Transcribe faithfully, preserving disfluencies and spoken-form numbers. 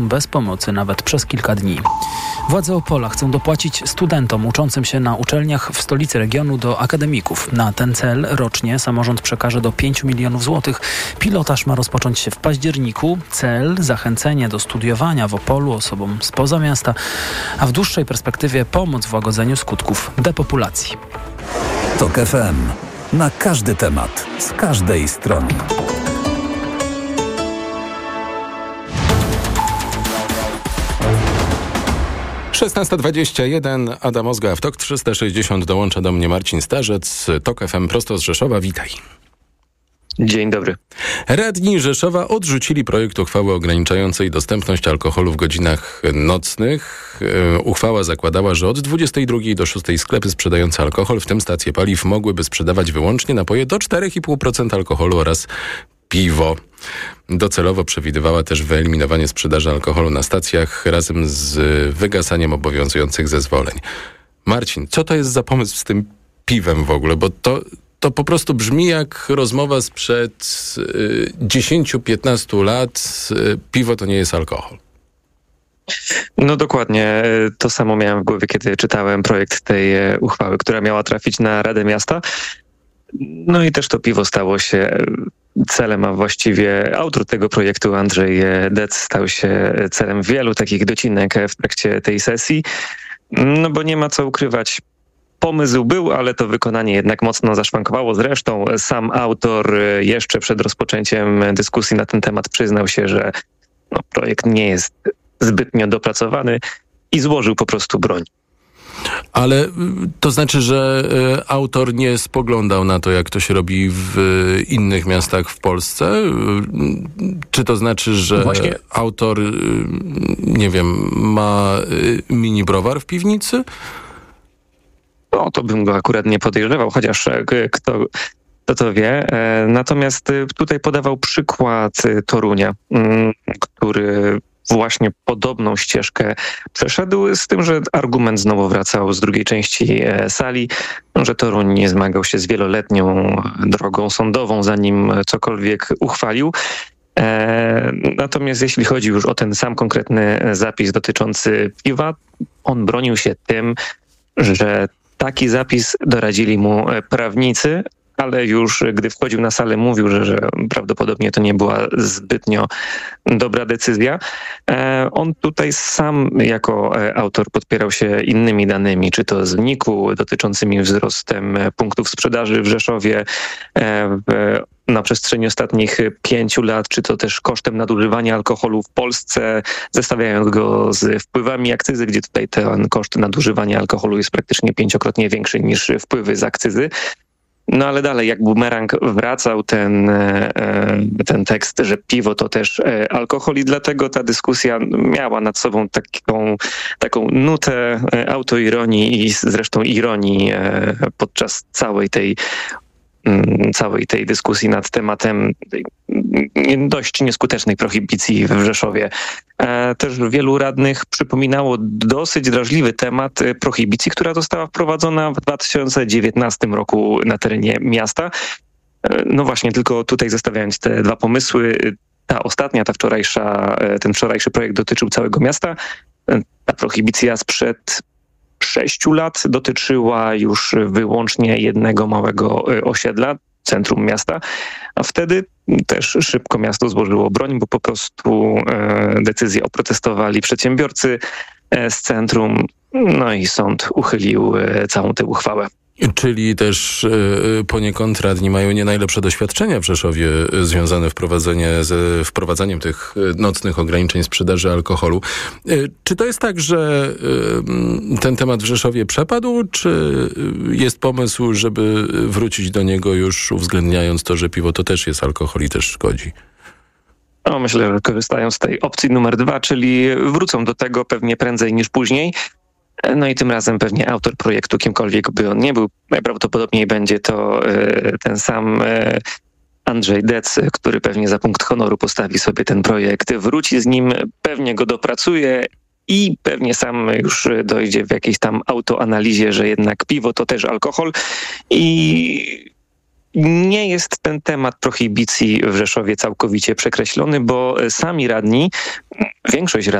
bez pomocy nawet przez kilka dni. Władze Opola chcą dopłacić studentom uczącym się na uczelniach w stolicy regionu do akademików. Na ten cel rocznie samorząd przekaże do pięciu milionów złotych. Pilotaż ma rozpocząć się w październiku. Cel zachęcenie do studiowania w Opolu osobom spoza miasta, a w dłuższej perspektywie pomoc w łagodzeniu skutków depopulacji. TOK F M. Na każdy temat, z każdej strony. szesnasta dwadzieścia jeden, Adam Ozga w TOK trzysta sześćdziesiąt. Dołącza do mnie Marcin Starzec, TOK F M prosto z Rzeszowa. Witaj. Dzień dobry. Radni Rzeszowa odrzucili projekt uchwały ograniczającej dostępność alkoholu w godzinach nocnych. Uchwała zakładała, że od dwudziestej drugiej do szóstej sklepy sprzedające alkohol, w tym stacje paliw, mogłyby sprzedawać wyłącznie napoje do cztery i pół procent alkoholu oraz piwo. Docelowo przewidywała też wyeliminowanie sprzedaży alkoholu na stacjach razem z wygasaniem obowiązujących zezwoleń. Marcin, co to jest za pomysł z tym piwem w ogóle? Bo to, to po prostu brzmi jak rozmowa sprzed y, dziesięć do piętnastu lat. Y, piwo to nie jest alkohol. No dokładnie. To samo miałem w głowie, kiedy czytałem projekt tej uchwały, która miała trafić na Radę Miasta. No i też to piwo stało się celem, a właściwie autor tego projektu, Andrzej Dec, stał się celem wielu takich docinek w trakcie tej sesji. No bo nie ma co ukrywać. Pomysł był, ale to wykonanie jednak mocno zaszwankowało. Zresztą sam autor jeszcze przed rozpoczęciem dyskusji na ten temat przyznał się, że no, projekt nie jest zbytnio dopracowany i złożył po prostu broń. Ale to znaczy, że autor nie spoglądał na to, jak to się robi w innych miastach w Polsce? Czy to znaczy, że Właśnie. autor, nie wiem, ma mini browar w piwnicy? No, to bym go akurat nie podejrzewał, chociaż kto, kto to wie. Natomiast tutaj podawał przykład Torunia, który właśnie podobną ścieżkę przeszedł, z tym, że argument znowu wracał z drugiej części sali, że Toruń nie zmagał się z wieloletnią drogą sądową, zanim cokolwiek uchwalił. Natomiast jeśli chodzi już o ten sam konkretny zapis dotyczący piwa, on bronił się tym, że taki zapis doradzili mu prawnicy, ale już gdy wchodził na salę, mówił, że, że prawdopodobnie to nie była zbytnio dobra decyzja. E, on tutaj sam jako autor podpierał się innymi danymi, czy to z N I K-u dotyczącymi wzrostem punktów sprzedaży w Rzeszowie e, w, na przestrzeni ostatnich pięciu lat, czy to też kosztem nadużywania alkoholu w Polsce, zestawiając go z wpływami akcyzy, gdzie tutaj ten koszt nadużywania alkoholu jest praktycznie pięciokrotnie większy niż wpływy z akcyzy. No ale dalej, jak bumerang wracał ten, ten tekst, że piwo to też alkohol i dlatego ta dyskusja miała nad sobą taką, taką nutę autoironii i zresztą ironii podczas całej tej całej tej dyskusji nad tematem tej dość nieskutecznej prohibicji w Rzeszowie. Też wielu radnych przypominało dosyć drażliwy temat prohibicji, która została wprowadzona w dwa tysiące dziewiętnastym roku na terenie miasta. No właśnie, tylko tutaj zestawiając te dwa pomysły, ta ostatnia, ta wczorajsza, ten wczorajszy projekt dotyczył całego miasta. Ta prohibicja sprzed sześciu lat dotyczyła już wyłącznie jednego małego osiedla, centrum miasta, a wtedy też szybko miasto złożyło broń, bo po prostu decyzję oprotestowali przedsiębiorcy z centrum, no i sąd uchylił całą tę uchwałę. Czyli też y, poniekąd radni mają nie najlepsze doświadczenia w Rzeszowie y, związane wprowadzenie, z wprowadzaniem tych y, nocnych ograniczeń sprzedaży alkoholu. Y, czy to jest tak, że y, ten temat w Rzeszowie przepadł, czy y, jest pomysł, żeby wrócić do niego już uwzględniając to, że piwo to też jest alkohol i też szkodzi? No, myślę, że korzystają z tej opcji numer dwa, czyli wrócą do tego pewnie prędzej niż później. No i tym razem pewnie autor projektu, kimkolwiek by on nie był, najprawdopodobniej będzie to y, ten sam y, Andrzej Dec, który pewnie za punkt honoru postawi sobie ten projekt, wróci z nim, pewnie go dopracuje i pewnie sam już dojdzie w jakiejś tam autoanalizie, że jednak piwo to też alkohol i nie jest ten temat prohibicji w Rzeszowie całkowicie przekreślony, bo sami radni, większość